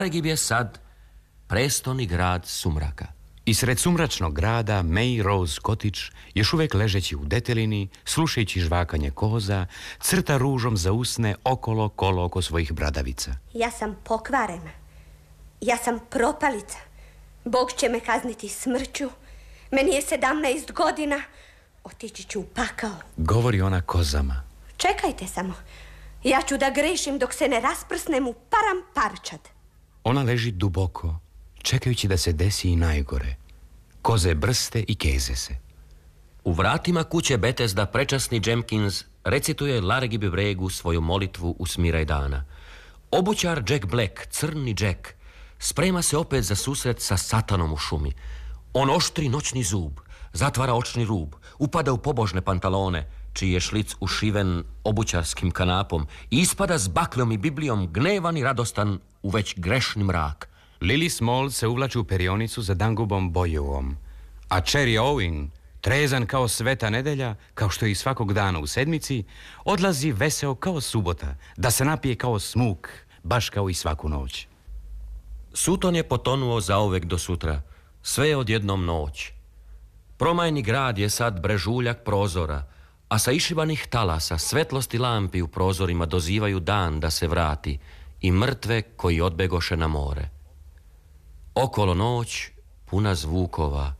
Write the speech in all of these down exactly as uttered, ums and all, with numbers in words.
Laregib je sad prestoni grad sumraka. I sred sumračnog grada May Rose Cottage, još uvijek ležeći u detelini, slušajući žvakanje koza, crta ružom za usne okolo kolo oko svojih bradavica. Ja sam pokvarena. Ja sam propalica. Bog će me kazniti smrću. Meni je sedamnaest godina. Otići ću u pakao. Govori ona kozama. Čekajte samo. Ja ću da grešim dok se ne rasprsnem u param parčad. Ona leži duboko, čekajući da se desi i najgore. Koze brste i keze se. U vratima kuće Bethesda prečasni Jenkins recituje Laregib Bregu svoju molitvu u smiraj dana. Obućar Jack Black, crni Jack, sprema se opet za susret sa satanom u šumi. On oštri noćni zub, zatvara očni rub, upada u pobožne pantalone, čiji je šlic ušiven obućarskim kanapom, i ispada s bakljom i biblijom gnevan i radostan u već grešni mrak. Lily Small se uvlači u perionicu za dangubom Bojevom, a Cherry Owen, trezan kao sveta nedelja, kao što je i svakog dana u sedmici, odlazi veseo kao subota, da se napije kao smuk, baš kao i svaku noć. Sutton je potonuo zauvek do sutra, sve je odjednom noć. Promajni grad je sad brežuljak prozora, a sa išibanih talasa svetlosti lampi u prozorima dozivaju dan da se vrati i mrtve koji odbegoše na more. Okolo noć, puna zvukova,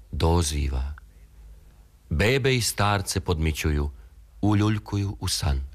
doziva. Bebe i starce podmićuju, uljuljkuju u san.